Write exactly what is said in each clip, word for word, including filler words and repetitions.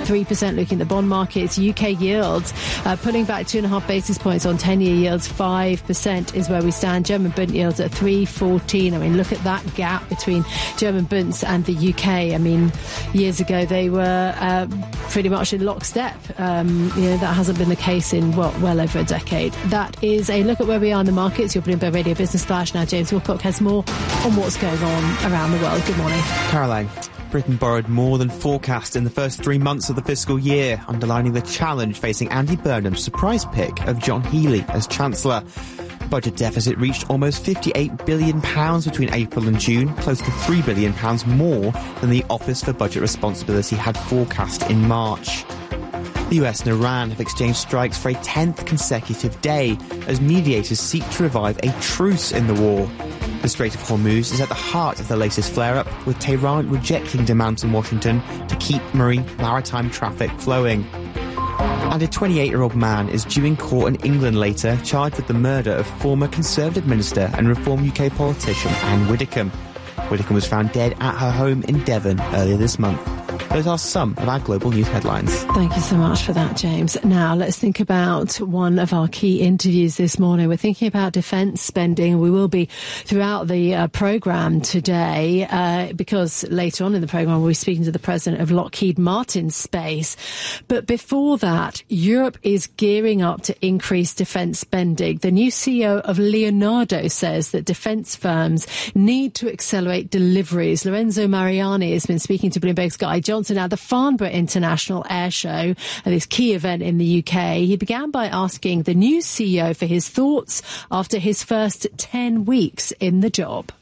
three percent looking at the bond markets. U K yields uh, pulling back two and a half basis points on ten-year yields. five percent is where we stand. German Bund yields at three fourteen. I mean, look at that gap between German Bunds and the U K. I mean, years ago they were uh, pretty much in lockstep. Um, you know, that hasn't been the case in well, well over a decade. That is a look at where we are in the markets. Your Bloomberg Radio Business Flash. Now James Wilcock has more on what's going on around the world. Good morning. Caroline. Britain borrowed more than forecast in the first three months of the fiscal year, underlining the challenge facing Andy Burnham's surprise pick of John Healey as Chancellor. Budget deficit reached almost fifty-eight billion pounds between April and June, close to three billion pounds more than the Office for Budget Responsibility had forecast in March. The U S and Iran have exchanged strikes for a tenth consecutive day as mediators seek to revive a truce in the war. The Strait of Hormuz is at the heart of the latest flare-up, with Tehran rejecting demands from Washington to keep marine maritime traffic flowing. And a twenty-eight-year-old man is due in court in England later, charged with the murder of former Conservative Minister and Reform U K politician Anne Widdecombe. Widdecombe was found dead at her home in Devon earlier this month. Those are some of our global news headlines. Thank you so much for that, James. Now, let's think about one of our key interviews this morning. We're thinking about defence spending. We will be throughout the uh, programme today uh, because later on in the programme we'll be speaking to the president of Lockheed Martin Space. But before that, Europe is gearing up to increase defence spending. The new C E O of Leonardo says that defence firms need to accelerate deliveries. Lorenzo Mariani has been speaking to Bloomberg's Guy Johnson at the Farnborough International Air Show, this key event in the U K. He began by asking the new C E O for his thoughts after his first ten weeks in the job.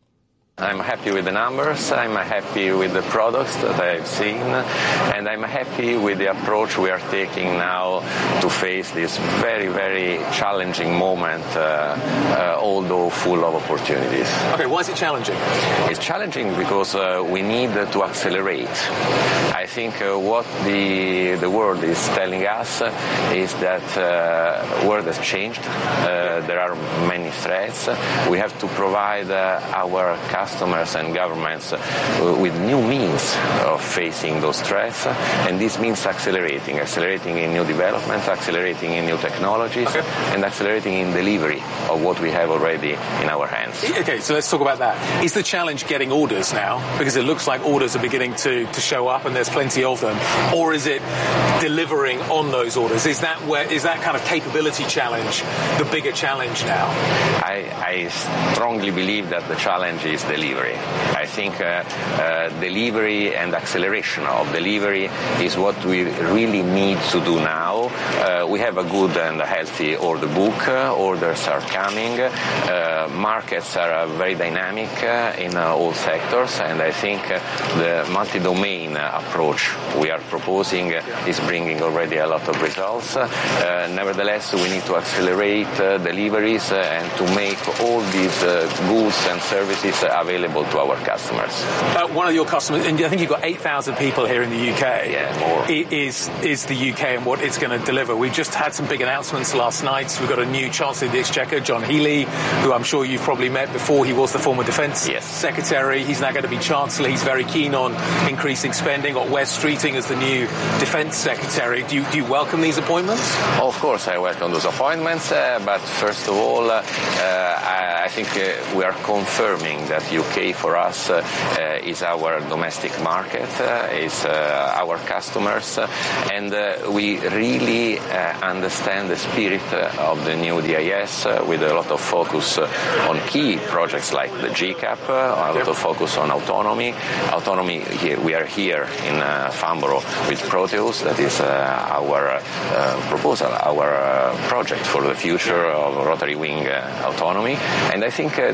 I'm happy with the numbers, I'm happy with the products that I've seen, and I'm happy with the approach we are taking now to face this very, very challenging moment, uh, uh, although full of opportunities. Okay, why is it challenging? It's challenging because uh, we need uh, to accelerate. I think uh, what the the world is telling us is that uh, the world has changed. Uh, there are many threats. We have to provide uh, our customers customers and governments uh, with new means of facing those threats, and this means accelerating, accelerating in new developments, accelerating in new technologies, okay. and accelerating in delivery of what we have already in our hands. Okay, so let's talk about that. Is the challenge getting orders now? Because it looks like orders are beginning to, to show up and there's plenty of them. Or is it delivering on those orders? Is that where is that kind of capability challenge the bigger challenge now? I, I strongly believe that the challenge is delivery. I think uh, uh, delivery and acceleration of delivery is what we really need to do now. Uh, we have a good and a healthy order book. Uh, orders are coming. Uh, markets are uh, very dynamic uh, in uh, all sectors, and I think uh, the multi-domain uh, approach we are proposing uh, is bringing already a lot of results. Uh, nevertheless, we need to accelerate uh, deliveries uh, and to make all these uh, goods and services uh, available to our customers. Uh, one of your customers, and I think you've got eight thousand people here in the U K, yeah, more. is is the U K and what it's going to deliver. We've just had some big announcements last night. We've got a new Chancellor of the Exchequer, John Healey, who I'm sure you've probably met before. He was the former Defence yes. Secretary. He's now going to be Chancellor. He's very keen on increasing spending. Got Wes Streeting as the new Defence Secretary. Do you, do you welcome these appointments? Of course I welcome those appointments, uh, but first of all, uh, I, I think uh, we are confirming that U K for us uh, uh, is our domestic market, uh, is uh, our customers, uh, and uh, we really uh, understand the spirit uh, of the new D I S uh, with a lot of focus uh, on key projects like the G CAP, uh, a lot of focus on autonomy. Autonomy, here, we are here in uh, Farnborough with Proteus, that is uh, our uh, proposal, our uh, project for the future of rotary wing uh, autonomy, and I think uh,